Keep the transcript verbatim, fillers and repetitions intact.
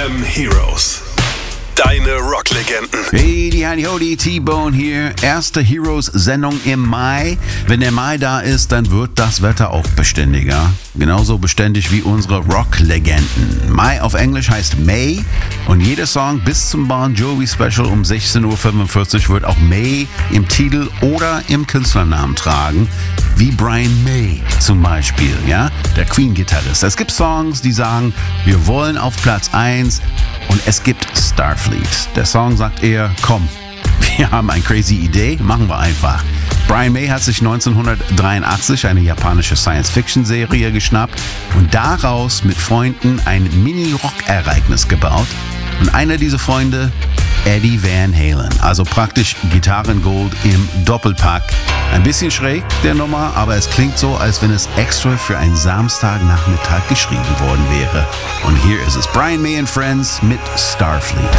M Heroes. Deine Rocklegenden. Hey, die Heidi Hodi, T-Bone hier. Erste Heroes-Sendung im Mai. Wenn der Mai da ist, dann wird das Wetter auch beständiger. Genauso beständig wie unsere Rocklegenden. Mai auf Englisch heißt May und jeder Song bis zum Bon Jovi Special um sechzehn Uhr fünfundvierzig wird auch May im Titel oder im Künstlernamen tragen. Wie Brian May zum Beispiel, ja, der Queen-Gitarrist. Es gibt Songs, die sagen, wir wollen auf Platz eins und es gibt Starfleet. Der Song sagt eher, komm, wir haben eine crazy Idee, machen wir einfach. Brian May hat sich neunzehnhundertdreiundachtzig eine japanische Science-Fiction-Serie geschnappt und daraus mit Freunden ein Mini-Rock-Ereignis gebaut. Und einer dieser Freunde, Eddie Van Halen. Also praktisch Gitarrengold im Doppelpack. Ein bisschen schräg, der Nummer, aber es klingt so, als wenn es extra für einen Samstagnachmittag geschrieben worden wäre. Und hier ist es Brian May and Friends mit Starfleet.